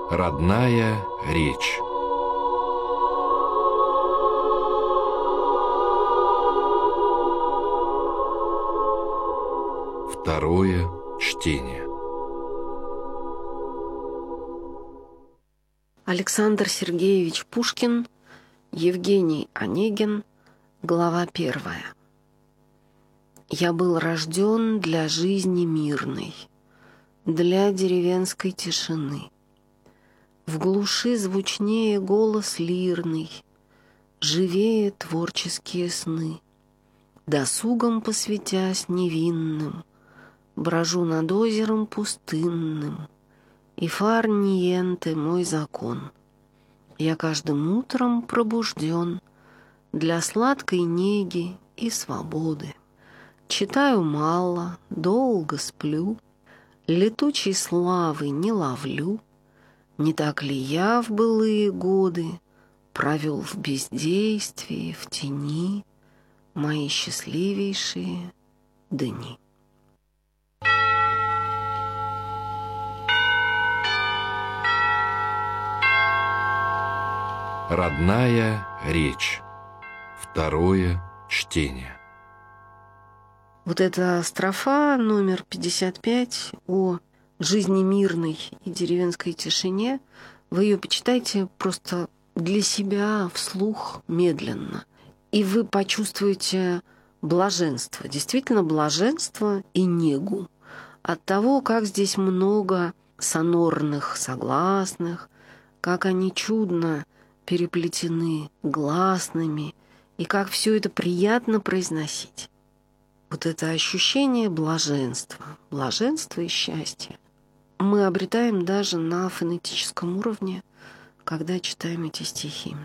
Родная речь. Второе чтение. Александр Сергеевич Пушкин, Евгений Онегин, глава 1. Я был рожден для жизни мирной, для деревенской тишины. В глуши звучнее голос лирный, живее творческие сны. Досугом посвятясь невинным, брожу над озером пустынным, и фар ниенте мой закон. Я каждым утром пробужден для сладкой неги и свободы. Читаю мало, долго сплю, летучей славы не ловлю. Не так ли я в былые годы провел в бездействии, в тени мои счастливейшие дни? Родная речь. Второе чтение. Вот эта строфа номер 55 о жизни мирной и деревенской тишине, вы ее почитайте просто для себя вслух медленно, и вы почувствуете блаженство, действительно блаженство и негу от того, как здесь много сонорных согласных, как они чудно переплетены гласными, и как все это приятно произносить. Вот это ощущение блаженства и счастья мы обретаем даже на фонетическом уровне, когда читаем эти стихи.